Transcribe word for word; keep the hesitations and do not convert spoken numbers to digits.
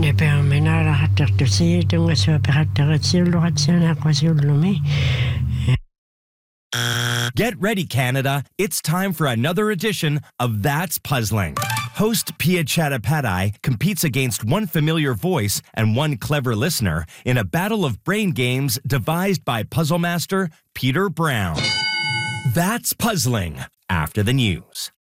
Get ready, Canada. It's time for another edition of That's Puzzling. Host Pia Chattopadhyay competes against one familiar voice and one clever listener in a battle of brain games devised by puzzle master Peter Brown. That's Puzzling, after the news.